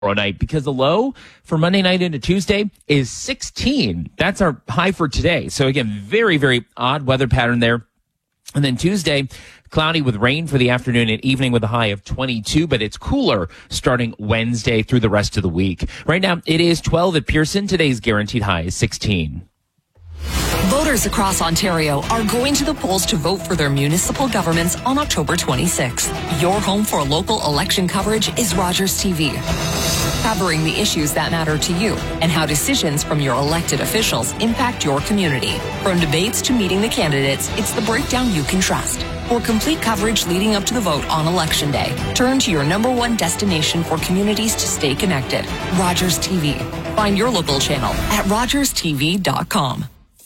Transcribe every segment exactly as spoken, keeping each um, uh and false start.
night, because the low for Monday night into Tuesday is sixteen. That's our high for today. So again, very, very odd weather pattern there. And then Tuesday, cloudy with rain for the afternoon and evening with a high of twenty-two, but it's cooler starting Wednesday through the rest of the week. Right now, it is twelve at Pearson. Today's guaranteed high is sixteen. Voters across Ontario are going to the polls to vote for their municipal governments on October twenty-sixth. Your home for local election coverage is Rogers T V. Covering the issues that matter to you and how decisions from your elected officials impact your community. From debates to meeting the candidates, it's the breakdown you can trust. For complete coverage leading up to the vote on Election Day, turn to your number one destination for communities to stay connected, Rogers T V. Find your local channel at rogers t v dot com.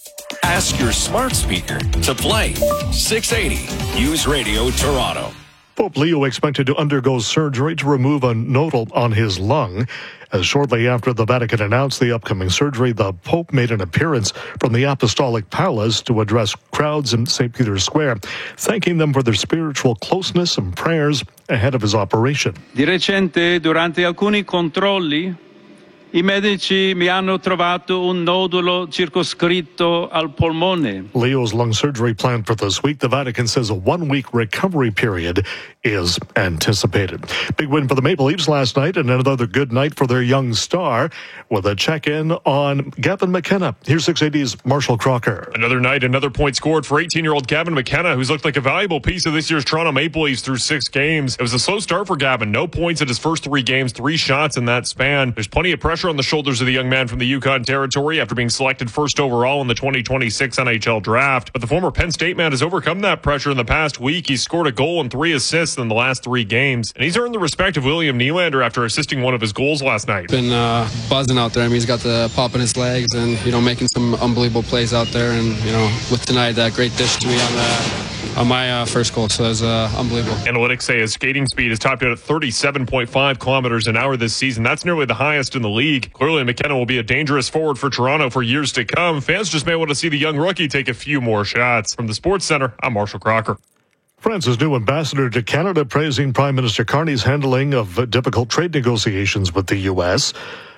Ask your smart speaker to play six eighty News Radio Toronto. Pope Leo expected to undergo surgery to remove a nodule on his lung. As shortly after the Vatican announced the upcoming surgery, the Pope made an appearance from the Apostolic Palace to address crowds in Saint Peter's Square, thanking them for their spiritual closeness and prayers ahead of his operation. Di recente, durante alcuni controlli, I medici mi hanno trovato un nodulo circoscritto al polmone. Leo's lung surgery planned for this week. The Vatican says a one-week recovery period is anticipated. Big win for the Maple Leafs last night, and another good night for their young star with a check-in on Gavin McKenna. Here's six eighty's Marshall Crocker. Another night, another point scored for eighteen-year-old Gavin McKenna, who's looked like a valuable piece of this year's Toronto Maple Leafs through six games. It was a slow start for Gavin. No points in his first three games, three shots in that span. There's plenty of pressure on the shoulders of the young man from the Yukon Territory after being selected first overall in the twenty twenty-six N H L draft. But the former Penn State man has overcome that pressure in the past week. He's scored a goal and three assists in the last three games. And he's earned the respect of William Nylander after assisting one of his goals last night. Been uh, buzzing out there. I mean, he's got the pop in his legs and, you know, making some unbelievable plays out there. And, you know, with tonight, that great dish to me on the on my uh, first goal, so it was uh, unbelievable. Analytics say his skating speed is topped out at thirty-seven point five kilometers an hour this season. That's nearly the highest in the league. Clearly, McKenna will be a dangerous forward for Toronto for years to come. Fans just may want to see the young rookie take a few more shots. From the Sports Center, I'm Marshall Crocker. France's new ambassador to Canada praising Prime Minister Carney's handling of difficult trade negotiations with the U S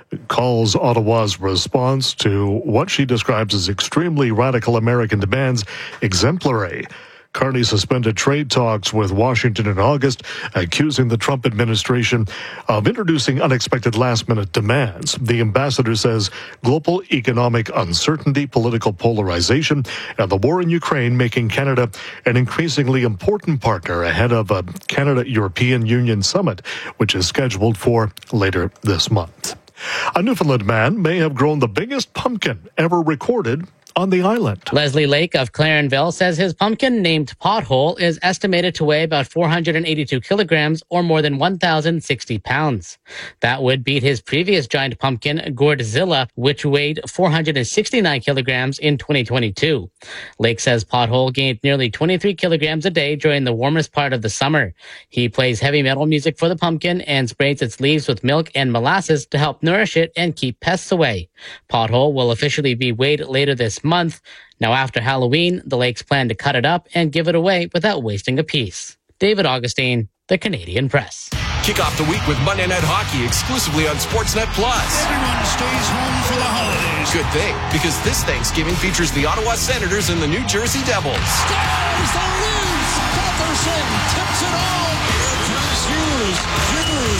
calls Ottawa's response to what she describes as extremely radical American demands exemplary. Carney suspended trade talks with Washington in August, accusing the Trump administration of introducing unexpected last-minute demands. The ambassador says global economic uncertainty, political polarization, and the war in Ukraine making Canada an increasingly important partner ahead of a Canada-European Union summit, which is scheduled for later this month. A Newfoundland man may have grown the biggest pumpkin ever recorded on the island. Leslie Lake of Clarenville says his pumpkin, named Pothole, is estimated to weigh about four hundred eighty-two kilograms or more than one thousand sixty pounds. That would beat his previous giant pumpkin, Gourdzilla, which weighed four hundred sixty-nine kilograms in twenty twenty-two. Lake says Pothole gained nearly twenty-three kilograms a day during the warmest part of the summer. He plays heavy metal music for the pumpkin and sprays its leaves with milk and molasses to help nourish it and keep pests away. Pothole will officially be weighed later this month. Now, after Halloween, the Lakes plan to cut it up and give it away without wasting a piece. David Augustine, The Canadian Press. Kick off the week with Monday Night Hockey exclusively on Sportsnet Plus. Everyone stays home for the holidays. Good thing, because this Thanksgiving features the Ottawa Senators and the New Jersey Devils. Stars the loose. Pettersson tips it on. Here comes Hughes. Hughes.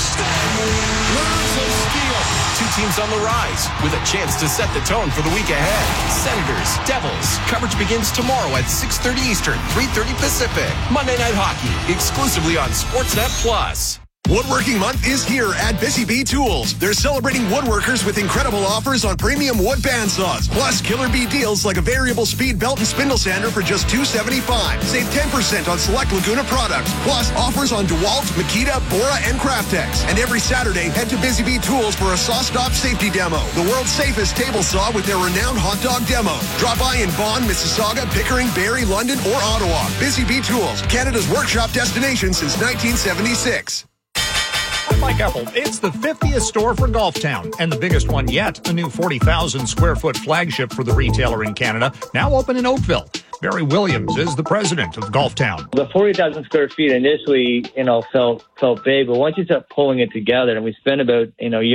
Learns a steal. Two teams on the rise with a chance to set the tone for the week ahead. Senators, Devils. Coverage begins tomorrow at six thirty Eastern, three thirty Pacific. Monday Night Hockey exclusively on Sportsnet Plus. Woodworking Month is here at Busy Bee Tools. They're celebrating woodworkers with incredible offers on premium wood bandsaws, plus killer bee deals like a variable speed belt and spindle sander for just two seventy-five. Save ten percent on select Laguna products, plus offers on DeWalt, Makita, Bora, and Craftex. And every Saturday, head to Busy Bee Tools for a saw stop safety demo, the world's safest table saw with their renowned hot dog demo. Drop by in Vaughan, Mississauga, Pickering, Barrie, London, or Ottawa. Busy Bee Tools, Canada's workshop destination since nineteen seventy-six. I'm Mike Epple. It's the fiftieth store for Golftown, and the biggest one yet, a new forty thousand square foot flagship for the retailer in Canada, now open in Oakville. Barry Williams is the president of Golftown. The forty thousand square feet initially, you know, felt felt big, but once you start pulling it together, and we spent about, you know, a year